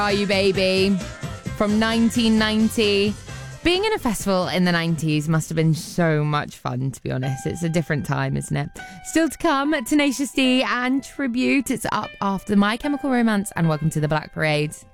Are You Baby from 1990. Being in a festival in the 90s must have been so much fun, to be honest. It's a different time, isn't it? Still to come, Tenacious D and Tribute. It's up after My Chemical Romance, and welcome to the Black Parade.